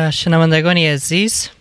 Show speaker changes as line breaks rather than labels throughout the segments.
شنوندگان عزیز،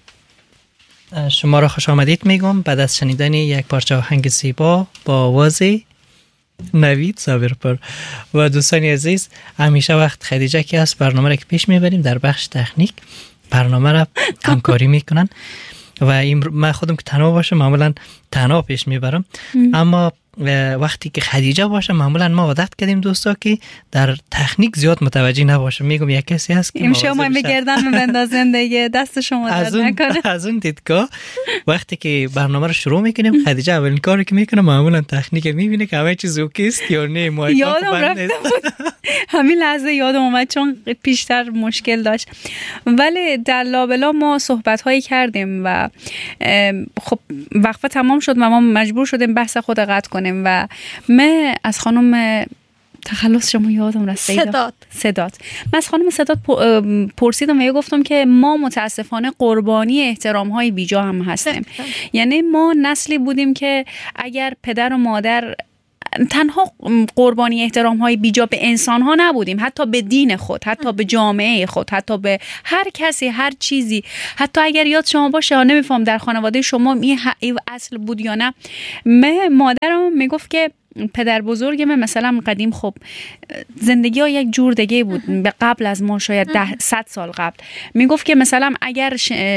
شما را خوش آمدید میگم بعد از شنیدن یک پارچه آهنگ زیبا با آواز نوید صابرپور. و دوستان عزیز، همیشه وقت خدیجه که از برنامه را که پیش میبریم در بخش تکنیک برنامه را همکاری میکنن و این من خودم که تنها باشم معمولا تنها پیش میبرم، اما وقتی که خدیجه باشه معمولا ما عادت کردیم دوستا که در تکنیک زیاد متوجه نباشه. میگم یک کسی هست که
شما میگردن بندازن دیگه، دست شما درد نکنه.
از اون دیدگاه وقتی که برنامه رو شروع میکنیم خدیجه اولین کاری که میکنه معمولا تکنیک میبینه که همه چیز اوکی است یا نه.
یادم رفته بود همین لحظه یادم اومد چون پیشتر مشکل داشت. ولی در لابلا ما صحبت هایی کردیم و خب وقفه تمام شد و ما مجبور شدیم بحث خود قطع کنیم و من از خانم تخلص شما یادم رسید صدات من از خانم صدات پرسیدم و گفتم که ما متاسفانه قربانی احترام های بیجا هم هستیم. یعنی ما نسلی بودیم که اگر پدر و مادر تنها قربانی احترام های بیجا به انسان ها نبودیم، حتی به دین خود، حتی به جامعه خود، حتی به هر کسی، هر چیزی. حتی اگر یاد شما باشه، نمیفهم در خانواده شما این اصل بود یا نه. مادرم میگفت که پدر بزرگ من مثلا قدیم خب زندگی ها یک جور دیگه بود، به قبل از ما شاید 100 سال قبل. میگفت که مثلا اگر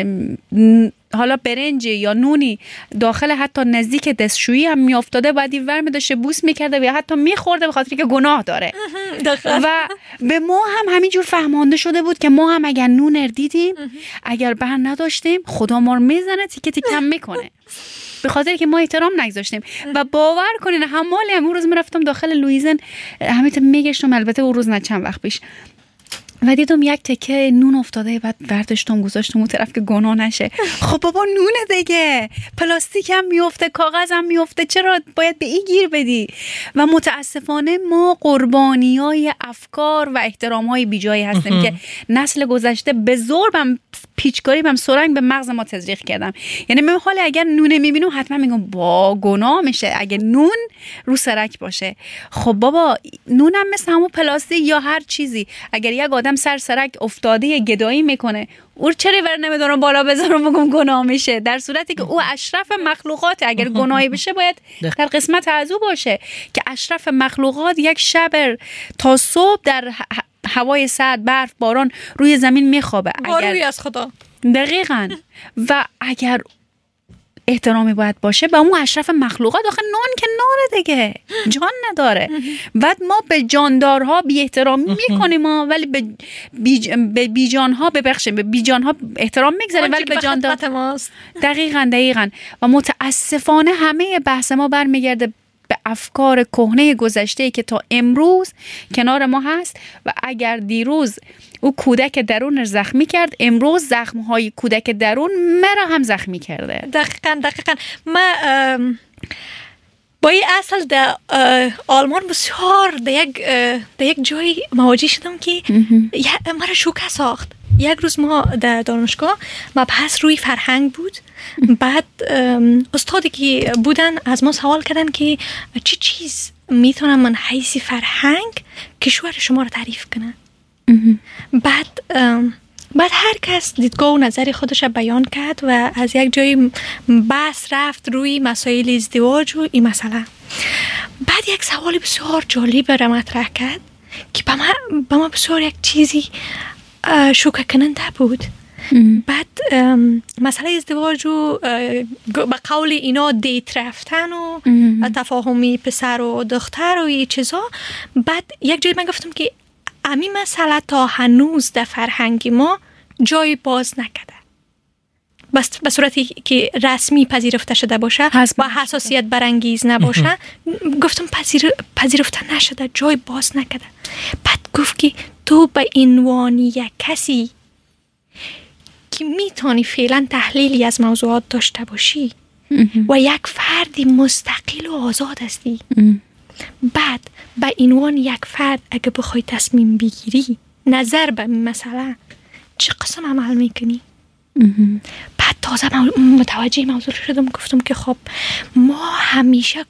حالا برنج یا نونی داخل حتی نزدیک دستشویی هم میافتاده بعد این ور می‌داشته بوس میکرده و یا حتی میخورده به خاطر که گناه داره. و به ما هم همینجور فهمانده شده بود که ما هم اگر نون دیدیم اگر بر نداشتیم خدا ما رو میزنه، تیکه تیکه هم میکنه به خاطر که ما احترام نگذاشتیم. و باور کنین همالی هم اون روز میرفتم داخل لویزن همیشه میگشتم، البته اون روز نه چند وقت پیش، و دیدم یک تکه نون افتاده، بعد برداشتم گذاشتم اون طرف که گناه نشه. خب بابا نونه دیگه، پلاستیک هم میفته، کاغذ هم میفته، چرا باید به این گیر بدی؟ و متاسفانه ما قربانیای افکار و احترامهای بیجایی هستیم که نسل گذشته به زور بم پیچکاری بم سرنگ به مغز ما تزریق کردم. یعنی من حالا اگر نونه میبینم حتما میگم با گناه میشه اگه نون رو سرک باشه. خب بابا نونم مثل همون پلاستیک یا هر چیزی، اگر یک آدم سر سرک افتاده گدایی میکنه او چرا ور نمیدارم بالا بذارم بگم گناه میشه، در صورتی که او اشرف مخلوقات. اگر گناهی بشه باید در قسمت از او باشه که اشرف مخلوقات یک شب تا صبح در هوای سرد، برف، باران روی زمین میخوابه. اگر از خدا
دقیقاً و اگر احترامی باید باشه به اون اشرف مخلوقات. آخه نان که ناره دیگه، جان نداره. بعد ما به جاندارها بی احترامی میکنیم ولی به بیجانها ببخشیم، به بیجانها احترام میگذاریم ولی به جاندار دقیقاً. و متاسفانه همه بحث ما برمیگرده به افکار کهنه گذشته که تا امروز کنار ما هست و اگر دیروز او کودک درون زخمی کرد، امروز زخم‌های کودک درون مرا هم زخمی کرده.
دقیقاً. من با این اصل در آلمان بسیار در یک جایی مواجه شدم که مرا شوکه ساخت. یک روز ما در دانشگاه مبحث روی فرهنگ بود. بعد استادی که بودن از ما سوال کردن که چی چیز میتونم من حیث فرهنگ کشور شما رو تعریف کنم. بعد هر کس دیدگاه و نظر خودش بیان کرد و از یک جای بحث رفت روی مسائل ازدواج و این مسئله. بعد یک سوال بسیار جالب را مطرح کرد که به ما بسیار یک چیزی شوکه کننده بود. بعد مسئله ازدواج و به قول اینا دیت رفتن و تفاهمی پسر و دختر و این چیزا. بعد یک جای من گفتم که امی مسئله تا هنوز در فرهنگ ما جای باز نکرده، بس به صورتی که رسمی پذیرفته شده باشه و حساسیت برانگیز نباشه. گفتم پذیرفته نشده، جای باز نکرده. بعد گفت که تو به عنوان یک کسی که میتونی فعلا تحلیلی از موضوعات داشته باشی و یک فردی مستقل و آزاد هستی، بعد به عنوان یک فرد اگه بخوای تصمیم بگیری نظر به مسئله چه قسم عمل میکنی؟ بعد تازه متوجه موضوع شدم، گفتم که خب ما همیشه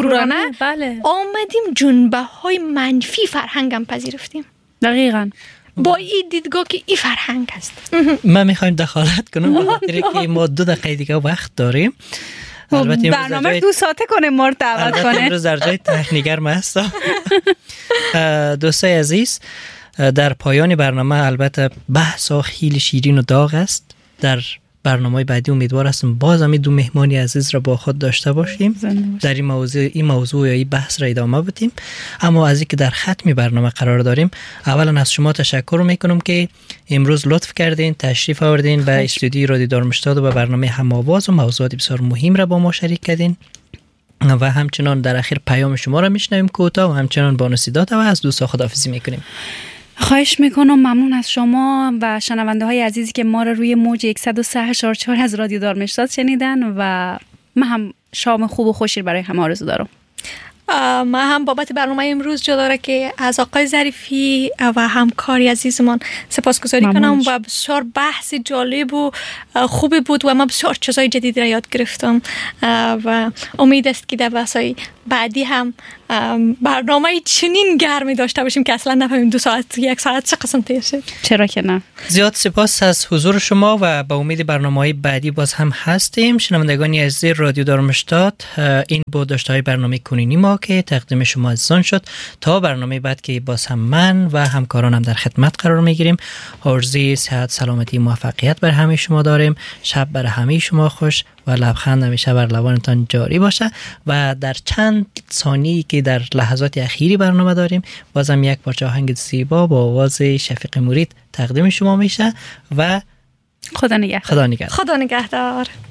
بله
آمدیم جنبه های منفی فرهنگم پذیرفتیم.
دقیقاً.
با این دیدگاه که این فرهنگ است.
من میخوایم دخالت کنم به خاطر که ما 2 دقیقه دیگه وقت داریم.
البته برنامه 2 ساعته کنه ما رو دعوت کنه.
امروز در جای تکنیگر ما هستم. دوستای عزیز، در پایان برنامه البته بحث خیلی شیرین و داغ است. در برنامه بعدی امیدوار هستم باز هم 2 مهمانی عزیز را با خود داشته باشیم، در این موضوع یا این بحث را ادامه بدیم. اما از اینکه در ختم برنامه قرار داریم، اولا از شما تشکر میکنم که امروز لطف کردین تشریف آوردین به استودیوی رادیو دارمشتاد و به برنامه هم‌آواز و موضوعات بسیار مهم را با ما شریک کردین و همچنان در اخیر پیام شما را میشنویم کوتاه و همچنان بانو سیدات و از دوستان خداحافظی میکنیم.
خواهش میکنم، ممنون از شما و شنونده های عزیزی که ما را روی موج 103.4 از رادیو دارمشتاد شنیدن و من هم شام خوب و خوشی برای همه آرزو دارم.
من هم بابت برنامه امروز جداره که از آقای ظریفی و همکاری عزیزمان سپاسگزاری کنم و بسیار بحث جالب و خوبی بود و من بسیار چیزای جدید را یاد گرفتم و امید است که در بحث‌های بعدی هم برنامه چنین گرمی داشته باشیم که اصلا نفهمیم 2 ساعت 1 ساعت چه قسم طی شد.
چرا که نه.
زیاد سپاس از حضور شما و با امید برنامه‌های بعدی باز هم هستیم. شنوندگان عزیز رادیو دارمشتاد، این بود داشته‌های برنامه کنونی ما که تقدیم شما عزیزان شد. تا برنامه بعد که باز هم من و همکارانم در خدمت قرار میگیریم، آرزوی صحت، سلامتی، موفقیت بر همه شما داریم. شب بر همه شما خوش و لبخند همیشه بر لبانتان جاری باشه و در چند ثانیه‌ای که در لحظات اخیری برنامه داریم بازم یک پارچه آهنگ زیبا با آواز شفیق مرید تقدیم شما میشه و
خدا نگهدار.
خدا نگهدار.